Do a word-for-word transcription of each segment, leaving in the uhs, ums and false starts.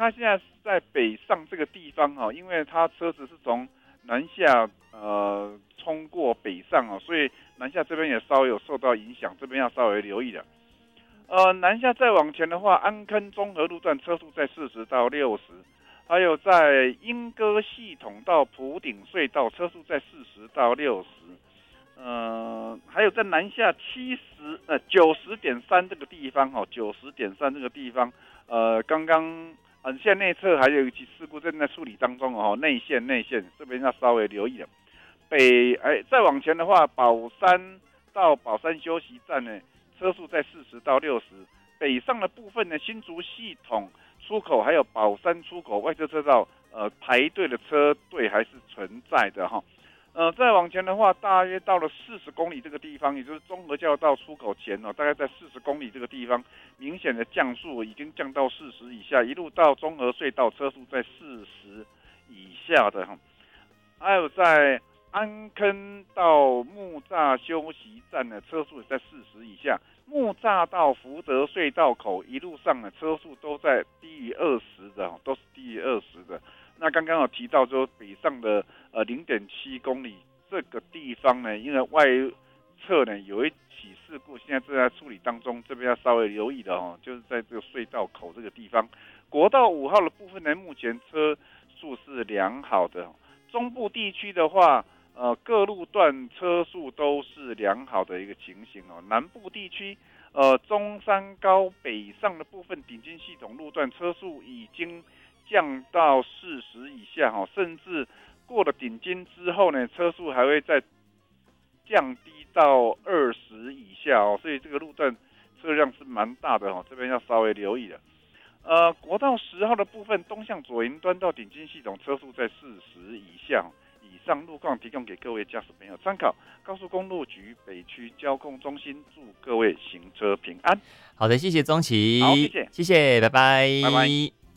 它现在是在北上这个地方哈，因为它车子是从南下呃冲过北上哦，所以南下这边也稍微有受到影响，这边要稍微留意的。呃，南下再往前的话，安坑综合路段车速在四十到六十，还有在莺歌系统到埔顶隧道车速在四十到六十。呃，还有在南下七十呃九十点三这个地方哦，九十点三这个地方，呃，刚刚呃现在内侧还有一起事故正在处理当中哦，内线内线这边要稍微留意了。北哎再往前的话，宝山到宝山休息站呢，车速在四十到六十。北上的部分呢，新竹系统出口还有宝山出口外侧车道，呃排队的车队还是存在的哈。呃，再往前的话，大约到了四十公里这个地方，也就是中和交道出口前哦，大概在四十公里这个地方，明显的降速已经降到四十以下，一路到中和隧道车速在四十以下的哈。还有在安坑到木栅休息站的车速也在四十以下，木栅到福德隧道口一路上的车速都在低于二十的，都是低于二十的。那刚刚有提到说北上的呃零点七公里这个地方呢，因为外侧呢有一起事故，现在正在处理当中，这边要稍微留意的哦，就是在这个隧道口这个地方，国道五号的部分呢，目前车速是良好的。中部地区的话，呃各路段车速都是良好的一个情形哦。南部地区，呃中山高北上的部分顶尖系统路段车速已经降到四十以下哈，甚至过了顶尖之后呢，车速还会再降低到二十以下哦，所以这个路段车辆是蛮大的哦，这边要稍微留意的。呃，国道十号的部分，东向左营端到顶尖系统车速在四十以下。以上路况提供给各位驾驶朋友参考。高速公路局北区交通中心祝各位行车平安。 好的，谢谢宗岐， 好，谢谢， 谢谢，拜拜， 拜拜。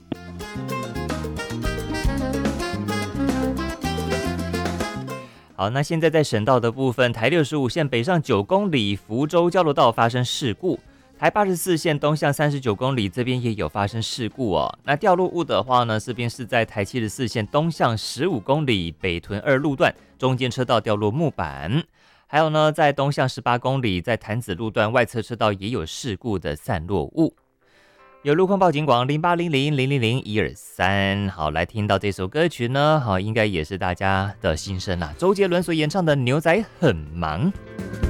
好，那现在在省道的部分，台六十五线北上九公里福州交流道发生事故，台八十四线东向三十九公里这边也有发生事故哦。那掉落物的话呢，这边是在台七十四线东向十五公里北屯二路段，中间车道掉落木板。还有呢，在东向十八公里，在潭子路段外侧车道也有事故的散落物。有路况报警广零八零零零零零一二三，好，来听到这首歌曲呢，好，应该也是大家的心声啦。周杰伦所演唱的《牛仔很忙》。